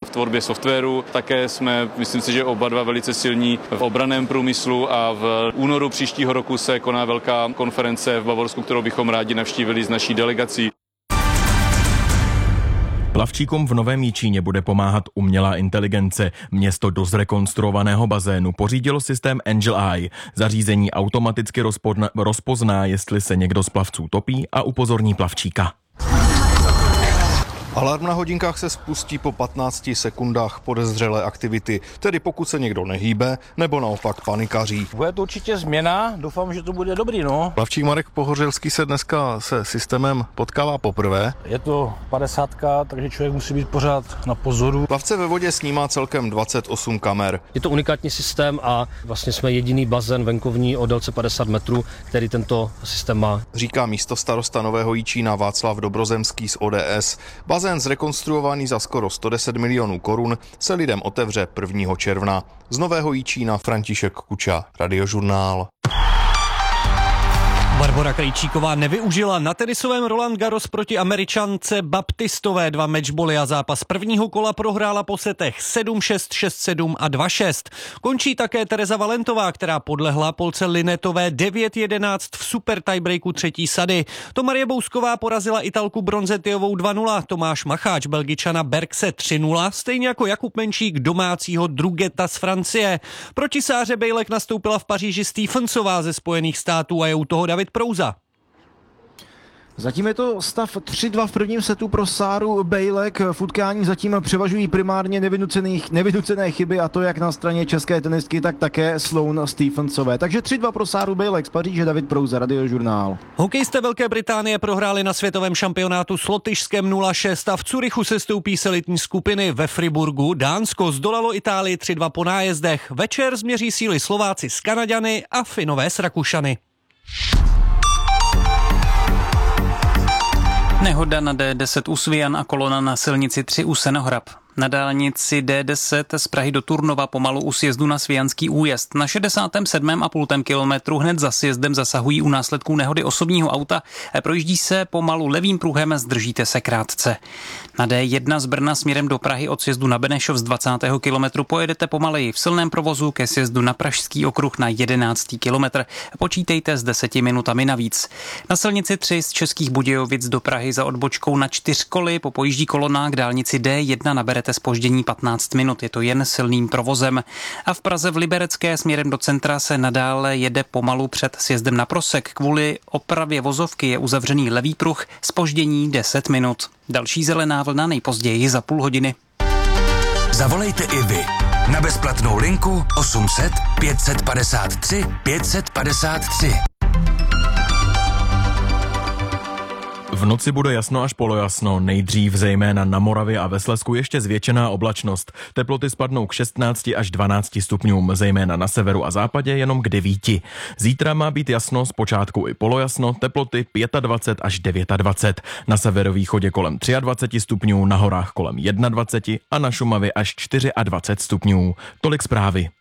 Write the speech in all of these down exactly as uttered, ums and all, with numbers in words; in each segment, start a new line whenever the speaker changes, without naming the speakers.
v tvorbě softwaru. Také jsme, myslím si, že oba dva velice silní v obranném průmyslu a v únoru příštího roku se koná velká konference v Bavorsku, kterou bychom rádi navštívili s naší delegací.
Plavčíkům v Novém Jičíně bude pomáhat umělá inteligence. Město do zrekonstruovaného bazénu pořídilo systém Angel Eye. Zařízení automaticky rozpozná, rozpozná, jestli se někdo z plavců topí a upozorní plavčíka.
Alarm na hodinkách se spustí po patnácti sekundách podezřelé aktivity, tedy pokud se někdo nehýbe nebo naopak panikaří.
Bude to určitě změna, doufám, že to bude dobrý, no.
Plavčík Marek Pohořelský se dneska se systémem potkává poprvé.
Je to padesátka, takže člověk musí být pořád na pozoru.
Plavce ve vodě snímá celkem dvacet osm kamer.
Je to unikátní systém a vlastně jsme jediný bazén venkovní o délce padesát metrů, který tento systém má.
Říká místostarosta Nového Jičína Václav Dobrozemský z O D S. Bazén zrekonstruovaný za skoro sto deset milionů korun se lidem otevře prvního června. Z Nového Jičína František Kuča, Radiožurnál.
Barbora Krejčíková nevyužila na tenisovém Roland Garros proti Američance Baptistové dva matchboly a zápas prvního kola prohrála po setech sedm šest, šest sedm a dva šest. Končí také Tereza Valentová, která podlehla Polce Linetové devět jedenáct v super tiebreaku třetí sady. To Marie Bousková porazila Italku Bronzetiovou dva nula, Tomáš Macháč Belgičana Berkse tři nula, stejně jako Jakub Menšík domácího Drugeta z Francie. Proti Sáře Bejlek nastoupila v Paříži Stephensová ze Spojených států a je u toho David Prouza.
Zatím je to stav tři dva v prvním setu pro Sáru Bejlek. V utkání zatím převažují primárně nevynucené chyby, a to jak na straně české tenistky, tak také Sloane Stephensové. Takže tři dva pro Sáru Bejlek z Paříže, David Prouza, Radiožurnál.
Hokejisté Velké Británie prohráli na světovém šampionátu s Lotyšskem nula šest a v Curychu se stoupí z elitní skupiny. Ve Friburgu Dánsko zdolalo Itálii tři dva po nájezdech. Večer změří síly Slováci s Kanaďany a Finové s Rakušany.
Nehoda na D deset u Svijan a kolona na silnici tři u Senohrab. Na dálnici D deset z Prahy do Turnova pomalu u sjezdu na Svijanský újezd. Na šedesátém sedmém a půl kilometru hned za sjezdem zasahují u následků nehody osobního auta. Projíždí se pomalu levým pruhem, zdržíte se krátce. Na D jedna z Brna směrem do Prahy od sjezdu na Benešov z dvacátého kilometru pojedete pomaleji v silném provozu ke sjezdu na Pražský okruh na jedenáctý kilometr. Počítejte s deseti minutami navíc. Na silnici tři z Českých Budějovic do Prahy za odbočkou na čtyřkoly po pojíždí kolona k dálnici D jedna naberete zpoždění patnáct minut, je to jen silným provozem. A v Praze v Liberecké směrem do centra se nadále jede pomalu před sjezdem na Prosek. Kvůli opravě vozovky je uzavřený levý pruh, zpoždění deset minut. Další zelená vlna nejpozději za půl hodiny.
Zavolejte i vy na bezplatnou linku osm set pět padesát tři pět padesát tři.
V noci bude jasno až polojasno, nejdřív zejména na Moravě a ve Slezsku ještě zvětšená oblačnost. Teploty spadnou k šestnácti až dvanácti stupňům, zejména na severu a západě jenom k devíti. Zítra má být jasno, zpočátku i polojasno, teploty dvacet pět až dvacet devět. Na severovýchodě kolem dvacet tři stupňů, na horách kolem dvacet jedna a na Šumavě až dvacet čtyři stupňů. Tolik zprávy.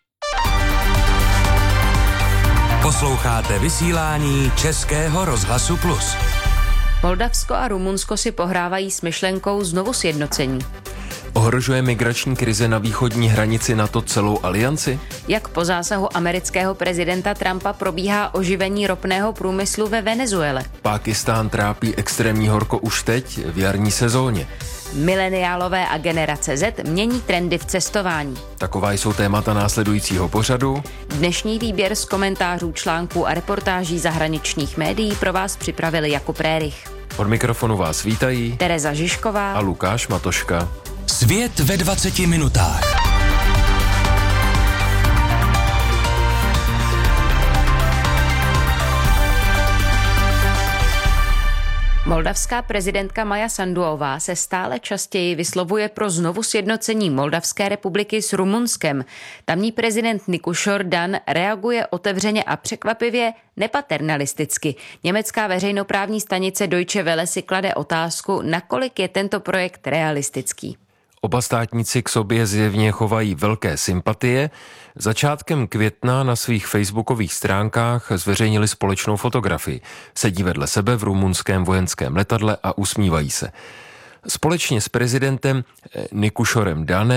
Posloucháte vysílání Českého rozhlasu Plus.
Moldavsko a Rumunsko si pohrávají s myšlenkou znovu sjednocení.
Ohrožuje migrační krize na východní hranici NATO celou alianci?
Jak po zásahu amerického prezidenta Trumpa probíhá oživení ropného průmyslu ve Venezuele?
Pákistán trápí extrémní horko už teď v jarní sezóně.
Mileniálové a generace Z mění trendy v cestování.
Taková jsou témata následujícího pořadu.
Dnešní výběr z komentářů, článků a reportáží zahraničních médií pro vás připravili Jakub Rérich.
Od mikrofonu vás vítají
Tereza Žižková
a Lukáš Matoška.
Svět ve dvaceti minutách.
Moldavská prezidentka Maja Sanduová se stále častěji vyslovuje pro znovu sjednocení Moldavské republiky s Rumunskem. Tamní prezident Nikušor Dan reaguje otevřeně a překvapivě nepaternalisticky. Německá veřejnoprávní stanice Deutsche Welle si klade otázku, nakolik je tento projekt realistický.
Oba státníci k sobě zjevně chovají velké sympatie. Začátkem května na svých facebookových stránkách zveřejnili společnou fotografii. Sedí vedle sebe v rumunském vojenském letadle a usmívají se. Společně s prezidentem Nikušorem Danem